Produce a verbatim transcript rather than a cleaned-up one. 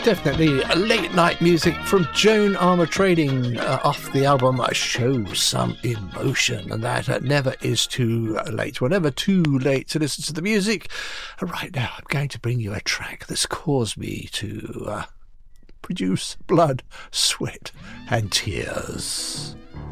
Definitely a late night music from Joan Armour Trading uh, off the album Show Some Emotion, and that uh, never is too late. We're never too late to listen to the music. And right now I'm going to bring you a track that's caused me to uh, produce blood, sweat and tears.